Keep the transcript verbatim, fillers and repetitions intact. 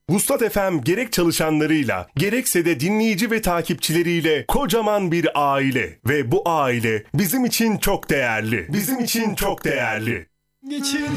Vuslat F M gerek çalışanlarıyla, gerekse de dinleyici ve takipçileriyle kocaman bir aile. Ve bu aile bizim için çok değerli. Bizim için çok değerli. Geçin.